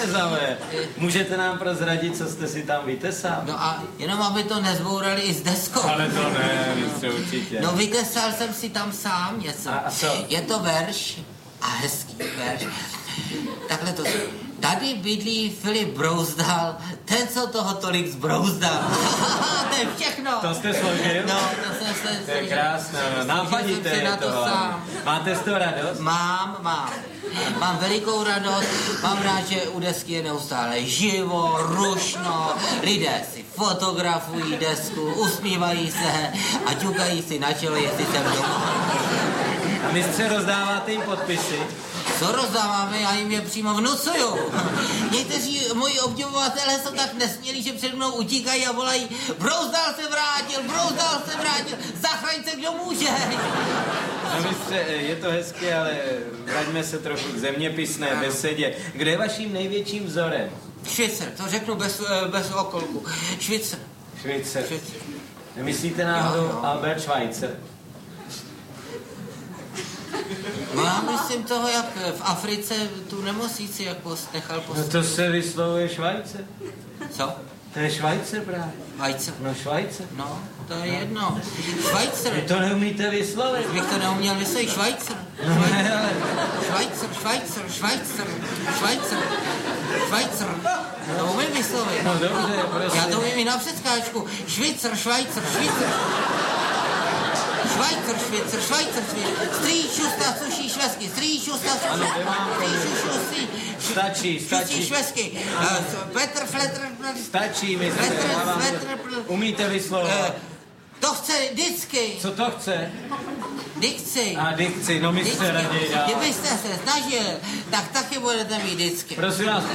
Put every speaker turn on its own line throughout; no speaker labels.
řezavé. Můžete nám prozradit, co jste si tam vytesal?
No a jenom aby to nezbourali i s deskou.
Ale to ne, mistře, určitě.
No vytesal jsem si tam sám něco.
A co?
Je to verš a hezký verš. Takhle to tady bydlí Filip Brouzdal, ten, co toho tolik zbrouzdal. To je všechno.
To jste složil?
No, to jsem se...
To je krásné, no. Nápadíte je to. Máte z toho radost?
Mám. Mám velikou radost, mám rád, že u desky je neustále živo, rušno, lidé si fotografují desku, usmívají se a ťukají si na čelo, jestli jsem doma.
A mistře, rozdáváte jim podpisy?
Co rozdáváme, já jim je přímo vnucuju. Někteří moji obdivovatelé jsou tak nesmělí, že před mnou utíkají a volají: Brouzdal se vrátil, zachraň se, kdo může.
No mistře, je to hezké, ale vraťme se trochu k zeměpisné besedě. Kdo je vaším největším vzorem?
Švýcar, to řeknu bez okolku. Švýcar.
Nemyslíte náhodou Albert Schweitzer?
No já myslím toho, jak v Africe tu nemocnici jak nechal postavit.
No to se vyslovuje Švajce.
Co?
To je Švajce právě.
Švajce.
No Švajce.
No, to je jedno. Švajcer.
Vy to neumíte vyslovit.
Bych to neuměl vyslovit. Švajcer. Švajcer. To umím vyslovit.
No dobře, prostě.
Já to umím i na předskáčku. Švýcar. Strýčusta suší švesky.
Ano, stačí.
Švesky. Petr Fletr.
Stačí, mistře. Umíte vyslovovat.
To chce vždycky.
Co to chce?
Dikci.
A dikci, no mistře raději dál.
Kdybyste se snažil, tak taky budete mít vždycky.
Prosím vás,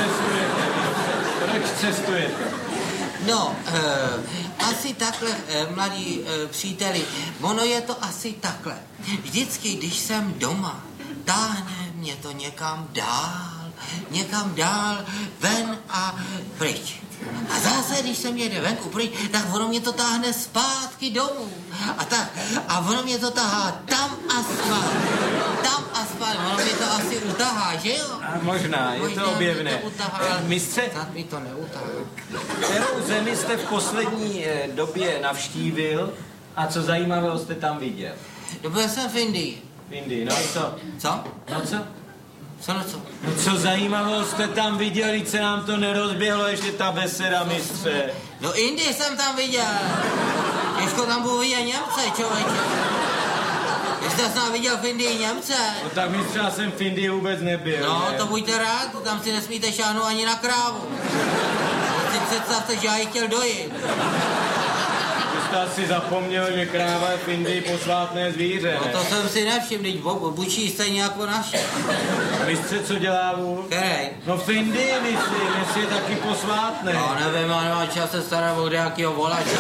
proč cestujete?
No, asi takhle, mladí příteli, ono je to asi takhle. Vždycky, když jsem doma, táhne mě to někam dál, ven a pryč. A zase, když se mě jde venku pryč, tak ono mě to táhne zpátky domů. A ono mě to tahá tam a zpátky. Ono mě to asi utahá, že jo?
A možná, je to objevné. Mistře,
tak mi to neutahá.
Kterou zemi jste v poslední době navštívil a co zajímavého jste tam viděl?
Byl jsem v Indii.
V Indii, no co?
Co?
No co?
Co?
No co zajímavého jste tam viděl, když se nám to nerozběhlo ještě ta beseda, mistře.
No Indii jsem tam viděl. Těžko tam budu vidět Němce, člověče. Jste snad viděl v Indii Němce?
No tak mistře, já jsem v Indii vůbec nebyl.
No,
ne?
to buďte rád, tam si nesmíte šáhnout ani na krávu. Si představte, že já ji chtěl dojít.
Jste si zapomněl, že kráva je v Indii posvátné zvíře,
ne? No to jsem si nevšiml, teď bučí stejně jako naše.
Mistře, co dělá vůl?
Který?
No v Indii, myslím, je taky posvátné.
No nevím, já nemám čas se starat o nějakýho volače.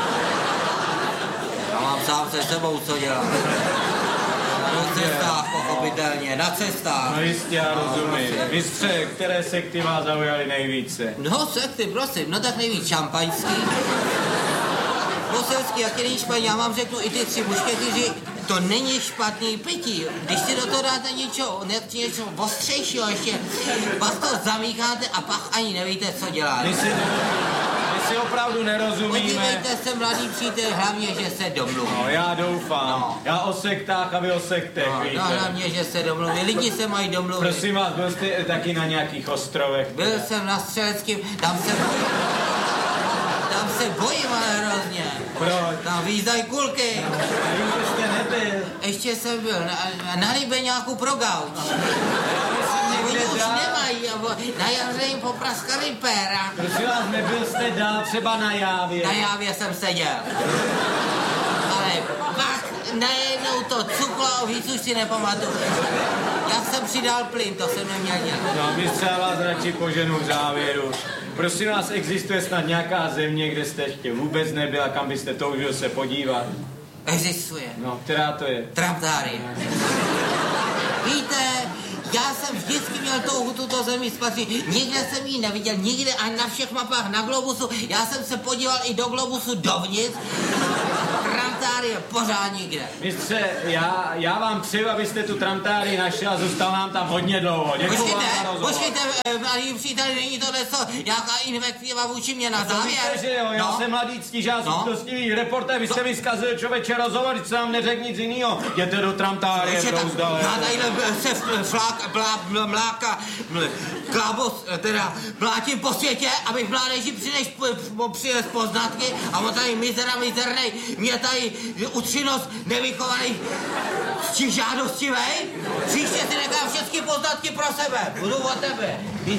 Já mám sám se sebou co dělat. Na cestách, pochopitelně, na cestách.
No jistě, já rozumím. Mistře, které sekty vás zaujaly nejvíce?
No sekty, prosím, no tak nejvíc šampaňský. Poselský, jak není špatný, já vám řeknu i ty 3 mušketýři, to není špatný pití. Když si do toho dáte něco ostřejšího ještě, pak to zamícháte a pak ani nevíte, co děláte.
My si opravdu nerozumíme.
Podívejte se, mladý přítel, hlavně, že se domluví.
No, já doufám. No. Já o sektách a vy o sektech, víte.
No, hlavně, že se domluví. Lidi se mají domluvit.
Prosím vás, byl jste taky na nějakých ostrovech?
Byl jsem na Střeleckém, tam se bojím, ale hrozně.
Proč?
Tam výzdají kulky.
Vím, že jste nebyl.
Ještě jsem byl na Libeňáku pro gauč. Oni už nemají, na jaře jim popraskali péra.
Prosím vás, nebyl jste dál třeba na Jávě?
Na Jávě jsem seděl. Ale pak najednou to cuklo, víc už si nepamatuju. Já jsem přidal plyn, to jsem neměl dělat.
No, mistře, já vás radši poženu v závěru. Prosím vás, existuje snad nějaká země, kde jste ještě vůbec nebyl a kam byste toužil se podívat?
Existuje.
No, která to je?
Traptárie. Víte, já jsem vždycky měl touhu tuto zemi spatřit. Nikde jsem ji neviděl, nikde ani na všech mapách na globusu. Já jsem se podíval i do globusu dovnitř. tramtáry je pořád nikde.
Mistře, já vám přeju, abyste tu tramtáry našel a zůstal nám tam hodně dlouho. Děkuju vám za rozhovor.
Počkejte, malý příteli, není to nějaká invektiva vůči mě na závěr?
Víte, že jo, já jsem mladý ctižák, schopnostivý reportér, vy jste mi zkazil člověče rozhovor, když se vám neřekl nic jinýho. Jděte do tramtáry, brouzdale.
Já tadyhle se mláka, klábos, teda mlátím po světě, abych mládeži přines poznatky a on tady mizernej, mě tady účinnost nevychovaný žádostivej. Příště si nechám všechny poznatky pro sebe. Budu o tebe.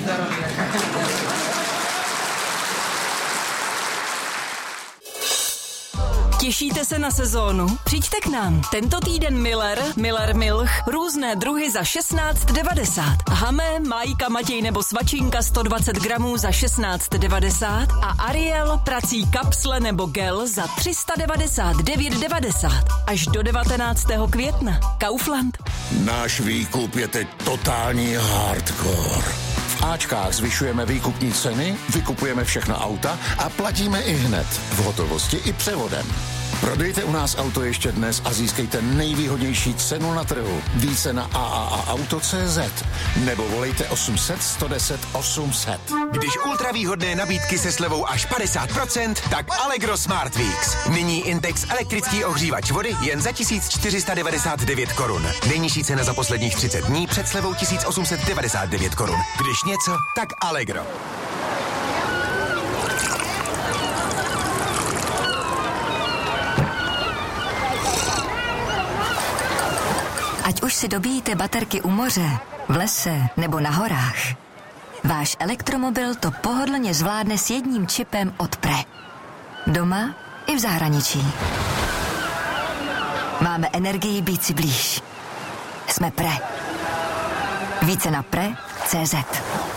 Těšíte se na sezónu? Přijďte k nám. Tento týden Miller Milch, různé druhy za 16,90. Hamé, Majka, Matěj nebo Svačinka 120 gramů za 16,90 a Ariel, prací kapsle nebo gel za 399,90. Až do 19. května. Kaufland.
Náš výkup je teď totální hardcore. V Ačkách zvyšujeme výkupní ceny, vykupujeme všechna auta a platíme i hned. V hotovosti i převodem. Prodejte u nás auto ještě dnes a získejte nejvýhodnější cenu na trhu. Více na AAAauto.cz nebo volejte 800 110 800.
Když ultravýhodné nabídky se slevou až 50%, tak Allegro Smart Weeks. Nyní Intex elektrický ohřívač vody jen za 1499 korun. Nejnižší cena za posledních 30 dní před slevou 1899 korun. Když něco, tak Allegro.
Ať už si dobíjíte baterky u moře, v lese nebo na horách, váš elektromobil to pohodlně zvládne s jedním čipem od Pre. Doma i v zahraničí. Máme energii být si blíž. Jsme Pre. Více na pre.cz.